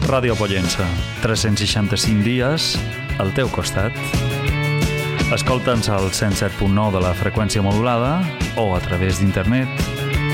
Ràdio Pollença, 365 dies al teu costat. Escolta'ns al 107.9 de la freqüència modulada o a través d'internet.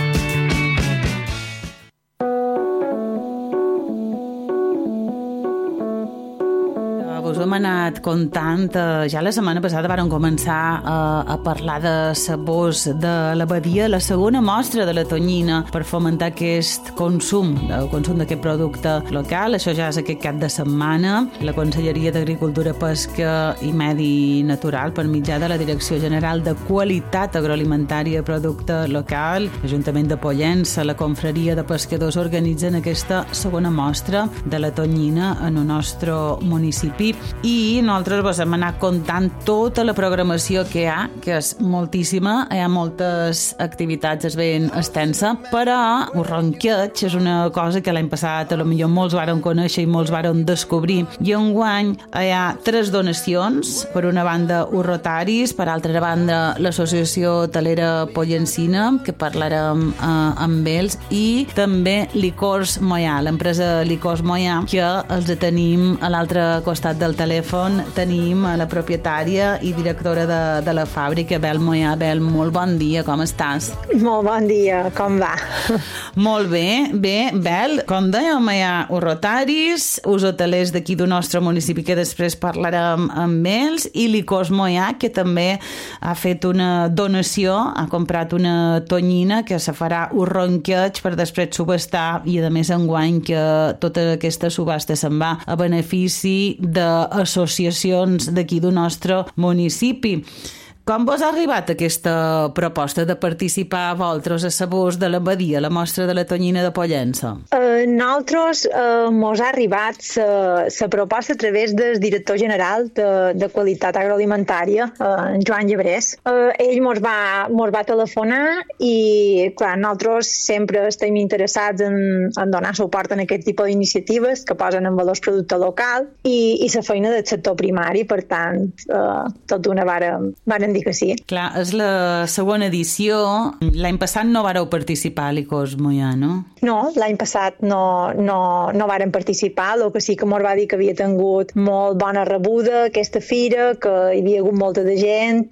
Us hem anat contant, ja la setmana passada vàrem començar a parlar de sabors de la Badia, la segona mostra de la tonyina per fomentar aquest consum, el consum d'aquest producte local. Això ja és aquest cap de setmana. La Conselleria d'Agricultura, Pesca i Medi Natural, per mitjà de la Direcció General de Qualitat Agroalimentària i Producte Local, l'Ajuntament de Pollença, la Confraria de Pescadors organitzen aquesta segona mostra de la tonyina en el nostre municipi. I nosaltres vos hem anat contant tota la programació que hi ha, que és moltíssima, hi ha moltes activitats, és ben extensa, però el ronqueig és una cosa que l'any passat a lo millor molts varen conèixer i molts varen descobrir, i enguany hi ha 3 donacions, per una banda els Rotaris, per altra banda l'Associació Hotelera Pollencina, que parlarem amb ells, i també Licors Moià, l'empresa Licors Moià, que els tenim a l'altre costat del telèfon. Tenim la propietària i directora de la fàbrica, Bel Moià. Bel, molt bon dia, com estàs? Molt bon dia, com va? Molt bé, Bel, com dèiem, hi ha els Rotaris, els hotelers d'aquí del nostre municipi, que després parlarem amb ells, i Licors Moià, que també ha fet una donació, ha comprat una tonyina que se farà un ronqueig per després subestar, i a més enguany que tota aquesta subhasta se'n va a benefici d'associacions d'aquí del nostre municipi. Com vos ha arribat aquesta proposta de participar a vosaltres a Sabors de la Badia, la mostra de la tonyina de Pollença? Nosaltres mos ha arribat la proposta a través del director general de Qualitat Agroalimentària, en Joan Llebrés. Ell mos va telefonar i, clar, nosaltres sempre estem interessats en donar suport en aquest tipus d'iniciatives que posen en valor el producte local i la feina del sector primari, per tant, tot d'una varen dir que sí. Clar, és la segona edició. L'any passat no vareu participar a Licors Moià, no? No, l'any passat no varen participar, el que sí que mos va dir que havia tingut molt bona rebuda aquesta fira, que hi havia hagut molta de gent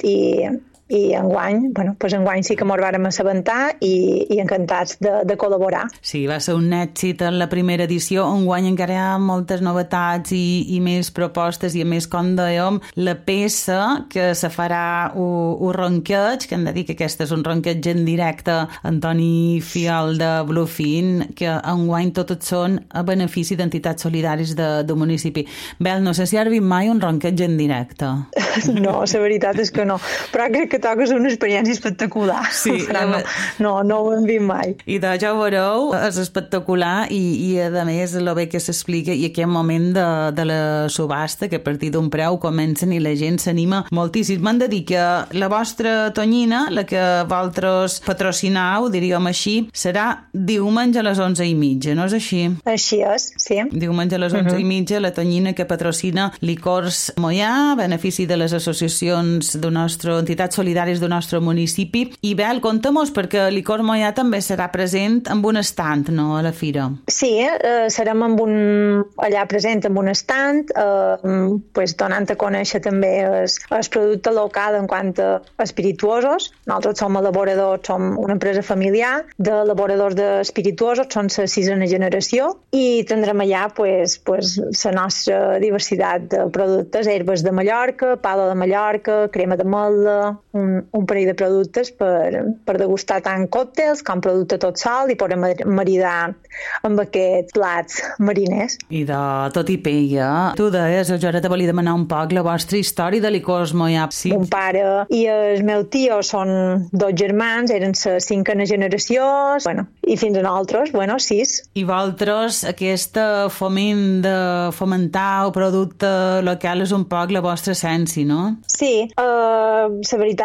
i enguany sí que mos vàrem assabentar i encantats de col·laborar. Sí, va ser un èxit en la primera edició. Enguany encara hi ha moltes novetats i més propostes, i a més, com dèiem, la peça que se farà un ronqueig, que hem de dir que aquest és un ronqueig en directe, Antoni Fiol de Bluefin, que enguany tots són a benefici d'entitats solidàries del municipi. Bel, no sé si has vist mai un ronqueig en directe. No, la veritat és que no, però crec que toca una experiència espectacular. Sí, no ho hem vist mai. I de ja ho veureu, és espectacular i a més el bé que s'explica, i aquest moment de la subhasta, que a partir d'un preu comencen i la gent s'anima moltíssim. M'han de dir que la vostra tonyina, la que vosaltres patrocinau, diríem així, serà diumenge a les 11:30, no és així? Així és, sí. Diumenge a les 11:30, la tonyina que patrocina Licors Moià, benefici de les associacions de nostra entitat solidària del nostre municipi. I Bel, conta-mos, perquè Licors Moià també serà present amb un stand, no?, a la fira. Sí, serem allà present amb un stand, donant a conèixer també el producte local en quant a espirituosos. Nosaltres som elaboradors, som una empresa familiar d'elaboradors d'espirituosos, són la 6a generació, i tindrem allà la nostra diversitat de productes, herbes de Mallorca, pala de Mallorca, crema d'ametla, un parell de productes per degustar tant còctels com producte tot sol i poder maridar amb aquests plats mariners. I de tot i pella. Tu deies, jo ara te volia demanar un poc la vostra història de Licors Moià. Sí. Mon pare i el meu tio són 2 germans, eren la 5a generació, i fins a nosaltres, 6. I vosaltres, aquest foment de fomentar el producte local és un poc la vostra essència, no? Sí, la veritat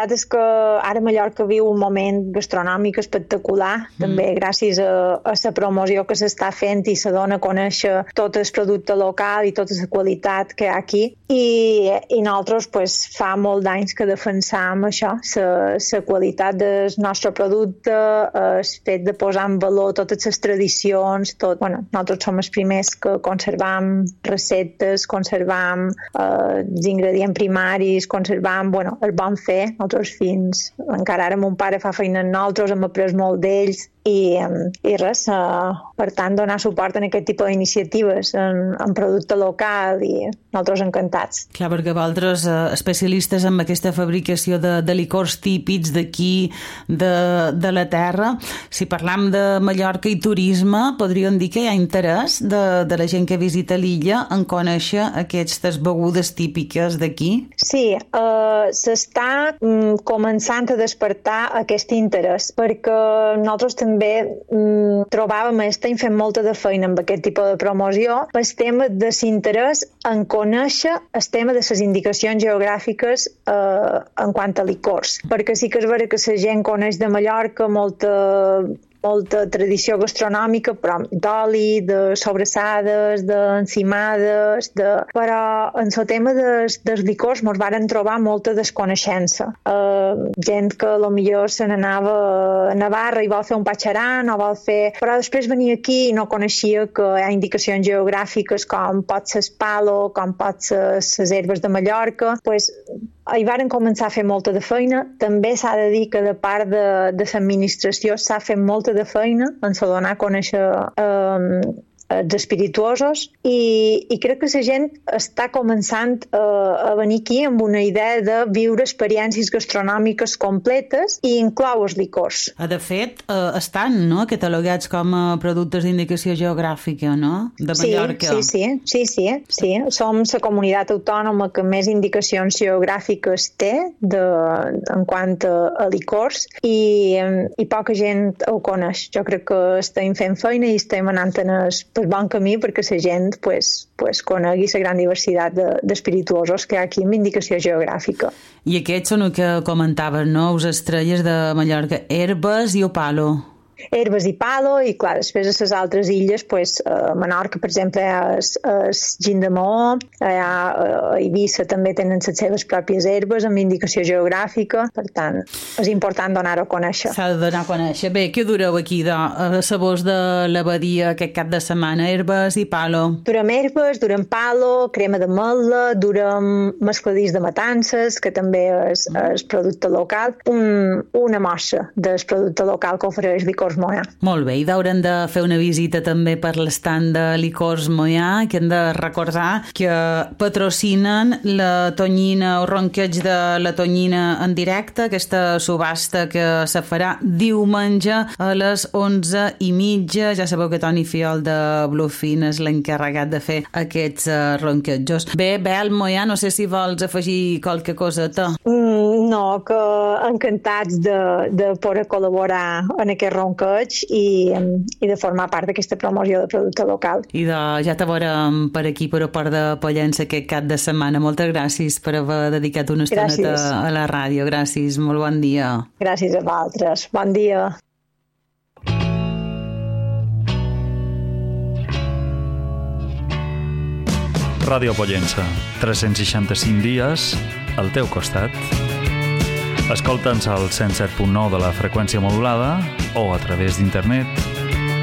veritat és que ara Mallorca viu un moment gastronòmic espectacular, també gràcies a la promoció que s'està fent i se dona a conèixer tot el producte local i tota la qualitat que hi ha aquí. I nosaltres pues, fa molt d'anys que defensam això, la qualitat del nostre producte, el fet de posar en valor totes les tradicions, tot. Bueno, nosaltres som els primers que conservam receptes, conservam els ingredients primaris, conservam el bon fer. Nosaltres fins, encara ara mon pare fa feina amb nosaltres, hem après molt d'ells i res, per tant donar suport en aquest tipus d'iniciatives en producte local i nosaltres encantats. Clar, perquè vosaltres, especialistes en aquesta fabricació de licors típics d'aquí, de la terra, si parlam de Mallorca i turisme, podríem dir que hi ha interès de la gent que visita l'illa en conèixer aquestes begudes típiques d'aquí? Sí, s'està començant a despertar aquest interès, perquè nosaltres també trobàvem, estem fent molta de feina amb aquest tipus de promoció, el tema de l'interès en conèixer el tema de les indicacions geogràfiques en quant a licors, perquè sí que és vera que la gent coneix de Mallorca molta tradició gastronòmica, però d'oli, de sobrassades, d'encimades, però en el tema dels licors ens varen trobar molta desconeixença. Gent que potser se n'anava a Navarra i vol fer un patxaran o vol fer... Però després venia aquí i no coneixia que hi ha indicacions geogràfiques com pot ser el palo, com pot ser les herbes de Mallorca. Pues, hi varen començar a fer molta de feina. També s'ha de dir que de part de l'administració s'ha fet molta de feina en donar a conèixer els espirituosos i crec que la gent està començant a venir aquí amb una idea de viure experiències gastronòmiques completes i inclou els licors. De fet, estan catalogats com a productes d'indicació geogràfica, no? De Mallorca. Sí. Som la comunitat autònoma que més indicacions geogràfiques té en quant a licors i poca gent ho coneix. Jo crec que estem fent feina i estem anant per bon camí perquè la gent conegui la gran diversitat d'espirituosos que hi ha aquí amb indicació geogràfica. I aquests són el que comentaven, no? Les estrelles de Mallorca, herbes i opalo. Herbes i palo, i clar, després a les altres illes, a Menorca, per exemple, hi ha el gin de Maó, a Eivissa també tenen les seves pròpies herbes amb indicació geogràfica, per tant, és important donar-ho a conèixer. S'ha de donar a conèixer. Bé, què dureu aquí, sabors de l'abadia aquest cap de setmana? Herbes i palo? Durem herbes, durem palo, crema de mel·la, durem mescladís de matances, que també és producte local, una mostra del producte local que ofereix Licors Moià. Molt bé, i haurem de fer una visita també per l'estand de Licors Moià, que hem de recordar que patrocinen la tonyina o ronqueig de la tonyina en directe, aquesta subhasta que se farà diumenge a les 11:30. Ja sabeu que Toni Fiol de Bluefin és l'encarregat de fer aquests ronquejos. Bé, Bel, Moià, no sé si vols afegir qualque coseta. No, que encantats de poder col·laborar en aquest ronqueig i de formar part d'aquesta promoció de producte local. I ja te veurem per aquí, per Port de Pollença, aquest cap de setmana. Moltes gràcies per haver dedicat una estoneta a la ràdio. Gràcies, molt bon dia. Gràcies a vosaltres. Bon dia. Ràdio Pollença, 365 dies al teu costat. Escolta'ns al 107.9 de la freqüència modulada o a través d'internet